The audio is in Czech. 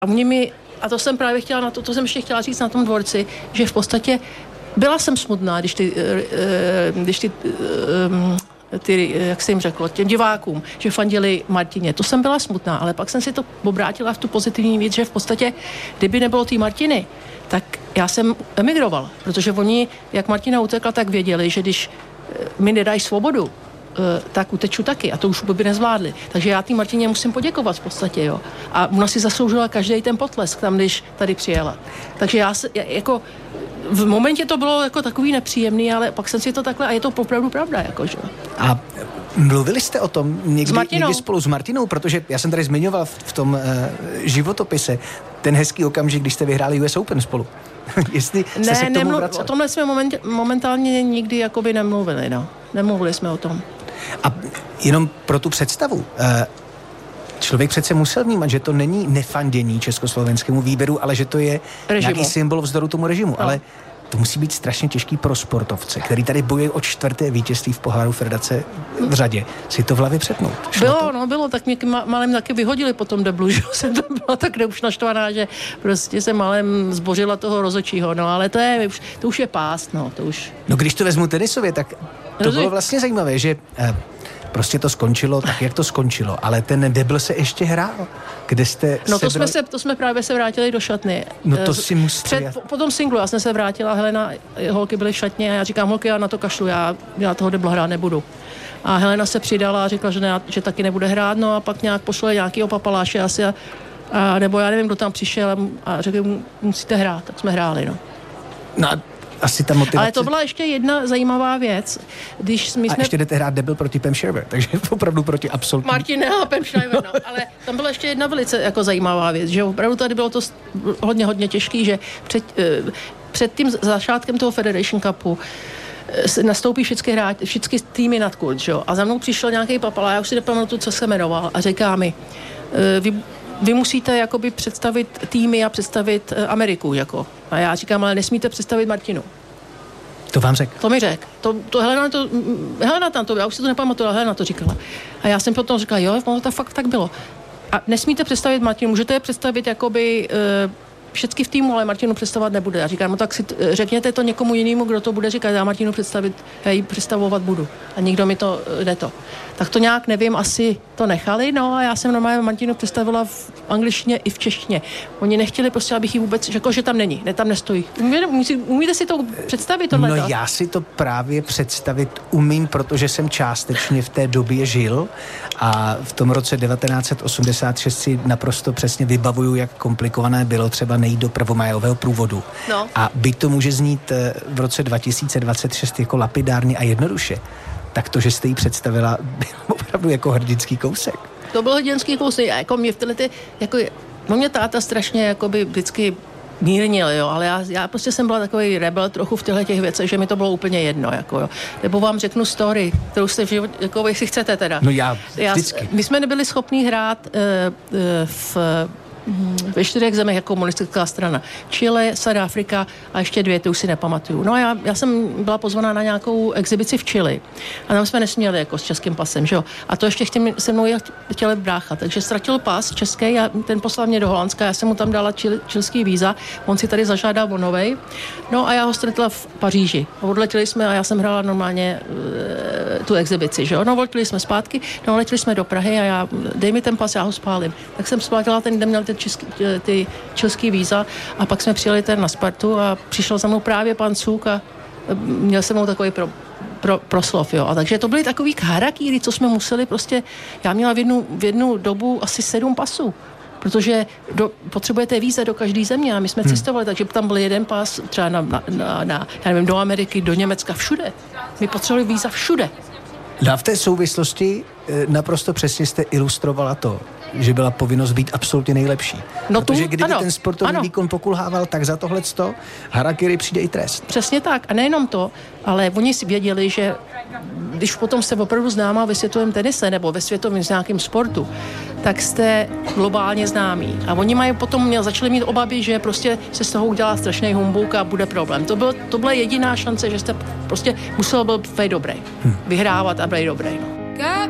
A oni mi, a to jsem právě chtěla, to jsem ještě chtěla říct na tom dvorci, že v podstatě byla jsem smutná, když ty, jak jsem jim řekl, těm divákům, že fandili Martině. To jsem byla smutná, ale pak jsem si to obrátila v tu pozitivní věc, že v podstatě, kdyby nebylo té Martiny, tak já jsem emigroval, protože oni, jak Martina utekla, tak věděli, že když mi nedají svobodu, tak uteču taky a to už by nezvládli. Takže já té Martině musím poděkovat v podstatě, jo. A ona si zasloužila každý ten potlesk tam, když tady přijela. Takže já jako v momentě to bylo jako takový nepříjemný, ale pak jsem si to takhle, a je to opravdu pravda, jakože. A mluvili jste o tom někdy spolu s Martinou, protože já jsem tady zmiňoval v tom životopise ten hezký okamžik, když jste vyhráli US Open spolu. Jestli jste se k tomu vraceli. O tomhle jsme momentálně nikdy jakoby nemluvili, no. Nemluvili jsme o tom. A jenom pro tu představu, člověk přece musel vnímat, že to není nefandění československému výběru, ale že to je nějaký symbol vzdoru tomu režimu. No. Ale to musí být strašně těžký pro sportovce, který tady bojují o 4. vítězství v poháru Federace v řadě. Si to v hlavě přetnout. Bylo, tak mě malem taky vyhodili po tom deblu, že jsem to byla tak už naštvaná, že prostě jsem malem zbořila toho rozhodčího, no ale to už je pást, no, to už. No když to vezmu tenisově, tak to bylo vlastně zajímavé, že prostě to skončilo tak, jak to skončilo, ale ten debl se ještě hrál. Kde jste to jsme právě se vrátili do šatny. No to si musíte. Po tom singlu já jsem se vrátila, Helena, holky byly v šatně a já říkám, holky, já na to kašlu, já toho debla hrát nebudu. A Helena se přidala a řekla, že taky nebude hrát, no a pak nějak pošle nějakýho papaláše asi a nebo já nevím, kdo tam přišel a řekl, musíte hrát, tak jsme hráli, no. No asi ta motivace. Ale to byla ještě jedna zajímavá věc. Ještě jdete hrát debl proti Pam Shriver, takže opravdu proti absolutní. Martina a Pam Shriver, no. Ale tam byla ještě jedna velice jako zajímavá věc, že opravdu tady bylo to hodně těžký, že před tím začátkem toho Federation Cupu nastoupí všichni týmy nad kurz, že jo. A za mnou přišel nějaký papala, já už si nepamatuju, co se jmenoval, a říká mi, vy musíte jakoby představit týmy a představit Ameriku, jako. A já říkám, ale nesmíte představit Martinu. To vám řekl? To mi řekl. Helena tam to, já už si to nepamatuju, ale Helena to říkala. A já jsem potom říkala, jo, to fakt tak bylo. A nesmíte představit Martinu, můžete je představit jakoby všechny v týmu, ale Martinu představovat nebude. Já říkám, no tak si řekněte to někomu jinému, kdo to bude říkat, já Martinu já ji představovat budu. A nikdo mi to jde to. Tak to nějak, nevím, asi to nechali, no a já jsem normálně Martinu představila v angličtině i v češtině. Oni nechtěli prostě, abych ji vůbec řekl, že tam není, tam nestojí. Umíte si to představit tohle? No já si to právě představit umím, protože jsem částečně v té době žil a v tom roce 1986 si naprosto přesně vybavuju, jak komplikované bylo třeba nejít do prvomájového průvodu. No. A byť to může znít v roce 2026 jako lapidárně a jednoduše, tak to, že jste ji představila, byl opravdu jako hrdinský kousek. To byl hrdinský kousek. A jako mě v tyhle mě táta strašně jakoby vždycky mírnil, jo, ale já prostě jsem byla takový rebel trochu v těchto těch věcech, že mi to bylo úplně jedno, jako jo. Nebo vám řeknu story, kterou jste v životě, jako jestli chcete teda. No já vždycky. My jsme nebyli schopní hrát ve 4 zemích jako komunistická strana. Chile, South Afrika a ještě 2, to už si nepamatuju. No a já jsem byla pozvaná na nějakou exibici v Chile. A tam jsme nesměli jako s českým pasem, že jo. A to ještě se mnou chtěli brácha. Takže ztratil pas český a ten poslal mě do Holandska. Já jsem mu tam dala čilský víza. On si tady zažádal o novej. No a já ho ztratila v Paříži. Odletěli jsme a já jsem hrála normálně tu exibici, že jo. No, odletěli jsme zpátky, no, letěli jsme do Prahy a dej mi ten pas, já ho spálím. Tak jsem spálila ten, kde měl ty čilský víza a pak jsme přijeli na Spartu a přišel za mnou právě pan Cuk a měl se mnou takový proslov, jo. A takže to byly takový harakíry, co jsme museli prostě, já měla v jednu dobu asi 7 pasů, protože potřebujete víza do každé země a my jsme cestovali, takže tam byl jeden pas třeba já nevím, do Ameriky, do Německa, všude. My potřebovali víza všude. A v té souvislosti naprosto přesně jste ilustrovala to, že byla povinnost být absolutně nejlepší. No protože kdyby ten sportovní výkon pokulhával, tak za tohleto harakiri přijde i trest. Přesně tak. A nejenom to, ale oni si věděli, že když potom jste opravdu známá ve světovém tenise nebo ve světovém nějakém sportu, tak jste globálně známí. A oni začali mít obavy, že prostě se z toho udělá strašný humbuk a bude problém. To byla jediná šance, že jste prostě musel být dobrý. Vyhrávat a být dobrý. No.